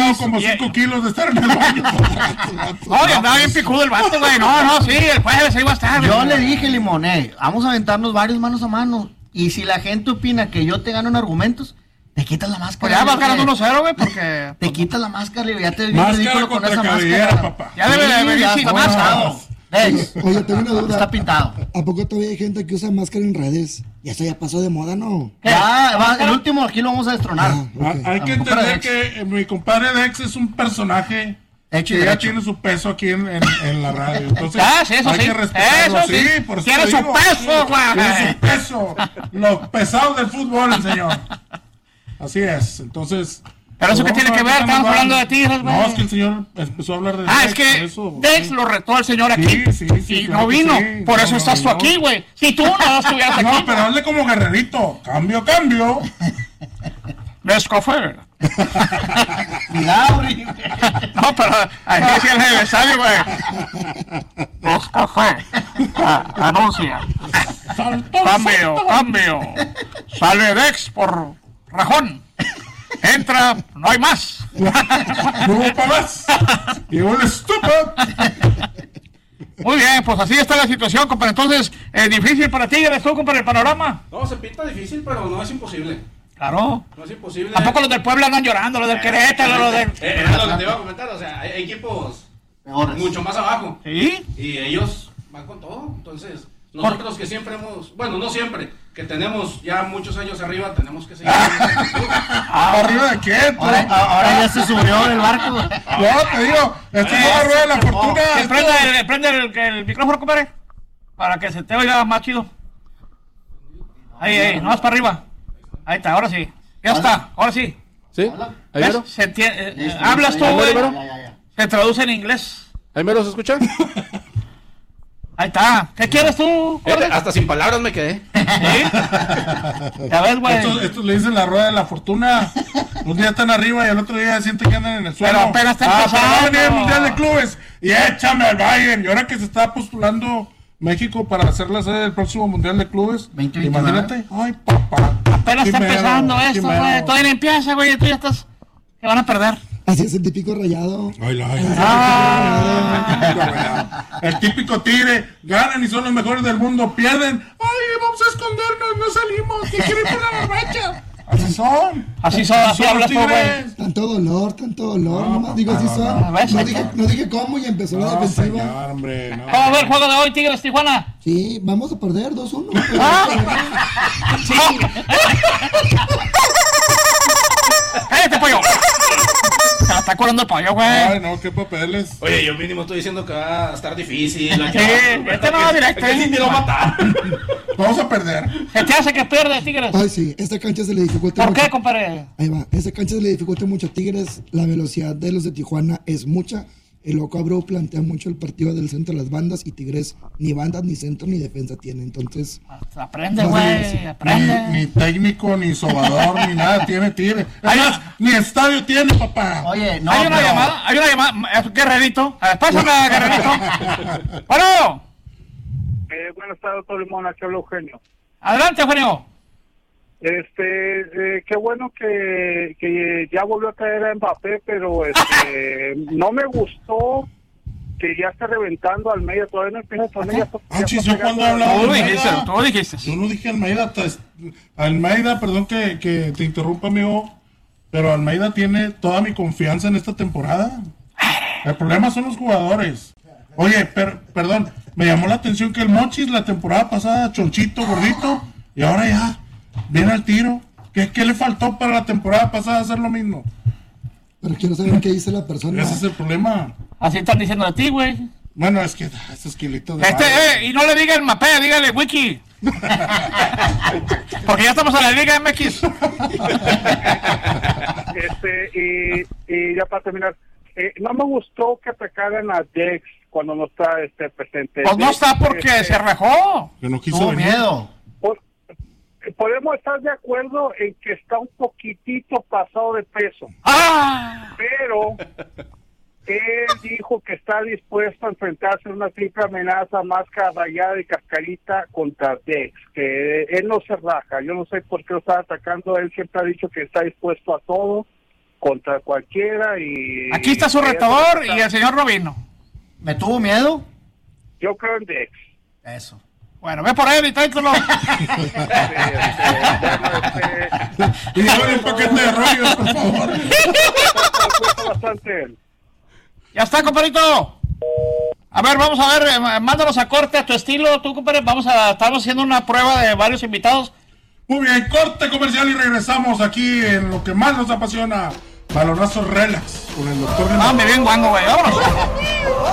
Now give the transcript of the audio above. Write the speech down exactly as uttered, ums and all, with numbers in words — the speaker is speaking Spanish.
Dex. como y- cinco kilos de estar en el baño. No, y andaba bien picudo el vato, güey. No, no, sí, el jueves ahí va a estar. Yo güey. le dije, Limón, eh, vamos a aventarnos varios manos a mano. Y si la gente opina que yo te gano en argumentos, te quitas la Pues máscara. ya vas güey. ganando uno cero, güey, porque... Te quitas la máscara y ya te ves Máscara ridículo con contra esa cabellera, máscara. papá. Ya debe de haber ya sido está más. pasado. Dex, Oye, tengo una duda. está pintado. ¿A poco todavía hay gente que usa máscara en redes? Ya eso ya pasó de moda, ¿no? Ya, va, el último aquí lo vamos a destronar. Ah, Ah, ok. Hay que A mi compadre entender que eh, mi compadre Dex es un personaje Hecho y que ya derecho. tiene su peso aquí en, en, en la radio. Entonces, Ah, sí, eso hay sí. que respetarlo. Eso sí. por eso Tiene te su digo, peso, sí, güey. Tiene su peso. Los pesados del fútbol, el señor. Así es. Entonces. Pero eso pues que vamos tiene que a ver, ver qué estamos nos va. hablando de Tigres, güey. No, es que el señor empezó a hablar de Ah, Dex, es que por eso, Dex sí. lo retó al señor aquí. Sí, sí, sí, y claro no que vino. sí. Por No, eso no estás tú vino. aquí, güey. Si tú no estuvieras aquí. No, pero hazle como guerrerito. Cambio, cambio. Nescafé. Cuidado, güey. No, pero ahí decía el aniversario, güey. Nescafé. Ah, anuncia. Cambio, cambio. Sale Dex por Rajón. Entra, no hay más. No hubo para más. Llegó el estúpido. Muy bien, pues así está la situación, compadre. Entonces, es difícil para Tigres, tú, compadre, el panorama. No, se pinta difícil, pero no es imposible. Claro. No es imposible. Tampoco los del Puebla andan llorando, los del Querétaro, los del... Eh, era lo que te iba a comentar, o sea, hay, hay equipos Peores. mucho más abajo. ¿Sí? Y ellos van con todo. Entonces, nosotros que siempre hemos, bueno, no siempre, que tenemos ya muchos años arriba, tenemos que seguir. ¿Arriba de qué? tú? Ahora, ahora ya se subió del barco. güey. No, te digo, esto es la rueda de la fortuna. Que esto- prenda el, prende el, el micrófono, compadre, para que se te oiga más chido. Ahí, ahí, no más para arriba. Ahí está, ahora sí. Ya está, ahora sí. ¿Sí? ¿Ahí ¿Ves? mero? Se entiende, eh, Listo, hablas listo, tú, ya, güey. ya, ya, ya, ya. Se traduce en inglés. ¿Ahí mero se escucha? Ahí está. ¿Qué quieres tú? Eh, hasta sin palabras me quedé. ¿Sí? Ya ves, güey. Estos, estos le dicen la rueda de la fortuna. Un día están arriba y el otro día sienten que andan en el suelo. Pero apenas está ah, pero va a empezando. venir el Mundial de Clubes. Y échame al Bayern. Y ahora que se está postulando México para hacer la sede del próximo Mundial de Clubes. veinte veintinueve. Imagínate. Ay, papá. Apenas está Quimero, empezando esto, quimero. güey. Todavía no empieza, güey. Tú ya estás... Que van a perder. Así es el típico rayado. Ay, la, ay, Ah. el típico tigre, ganan y son los mejores del mundo, pierden, ay, vamos a escondernos, no salimos, que quieren ir por la barbacha. Así son. Así son, así los hablas tú, güey. tigres. Tanto dolor, tanto dolor. No, nomás digo, así no, son. no, ¿ves? No dije, no dije cómo y empezó la No, defensiva. señor, hombre, no. Vamos a ver el juego de hoy, Tigres Tijuana. Sí, vamos a perder dos uno. Sí. ¡Cállate, pollo! Se la está curando el pollo, güey. Ay, no, qué papeles. Oye, yo mínimo estoy diciendo que va a estar difícil. Sí, este no va directo. Que sí te lo matar. Vamos a perder. Se te hace que pierde, Tigres. Ay, sí, esta cancha se le dificulta ¿Por mucho. qué, compadre? Ahí va, esta cancha se le dificulta mucho a Tigres. La velocidad de los de Tijuana es mucha. El loco Abreu plantea mucho el partido del centro de las bandas y Tigres ni bandas, ni centro, ni defensa tiene. Entonces, Aprende, No, güey. sí. Ni, Aprende. ni técnico, ni sobador, ni nada tiene tigre. Es más, ni estadio tiene, papá. Oye, no, hay una pero- llamada, hay una llamada. eh, Guerrerito. A ver, pásame, Guerrerito. Bueno, Eh, buenas tardes, doctor Limón, aquí habla Eugenio. adelante, Eugenio. Este, eh, qué bueno que, que ya volvió a caer a Mbappé, pero este, no me gustó que ya está reventando al medio, todavía no empieza el torneo. ya está- Ah, ya chis, está yo cuando pegando- hablaba Tú de dijiste, Almeida, tú dijiste. yo no dije Almeida, pues, Almeida, perdón que, que te interrumpa, amigo, pero Almeida tiene toda mi confianza en esta temporada. El problema son los jugadores. Oye, per- perdón, me llamó la atención que el Mochis la temporada pasada, chonchito, gordito, y ahora ya, viene al tiro. ¿Qué, qué le faltó para la temporada pasada hacer lo mismo? pero quiero saber qué dice la persona. Ese es el problema. Así están diciendo de ti, güey. Bueno, es que ah, esos kilitos de Este, barro. eh, y no le digan Mbappé, dígale Wiki. Porque ya estamos en la Liga M X. Este, y, y ya para terminar, eh, no me gustó que pecaran a Dex cuando no está este presente. Pues no Dex, está porque este, se rajó. Que no quiso Tuvo venir. miedo. por- podemos estar de acuerdo en que está un poquitito pasado de peso, ¡Ah! pero él dijo que está dispuesto a enfrentarse a una triple amenaza, máscara rayada y cascarita contra Dex, que él no se raja. Yo no sé por qué lo está atacando, él siempre ha dicho que está dispuesto a todo contra cualquiera y... Aquí está su retador y el señor Robino. ¿Me tuvo miedo? Yo creo en Dex. Eso. Bueno, ve por él y tráetelo. Y ahora un paquete de rollos, por favor. Bastante él. Ya está, compadrito. A ver, vamos a ver, eh, mándanos a corte a tu estilo, tú, compadre. Vamos a, estamos haciendo una prueba de varios invitados. Muy bien, corte comercial y regresamos aquí en lo que más nos apasiona, Balonazos Relax, con el doctor. Ah, me bien guango, güey, vámonos.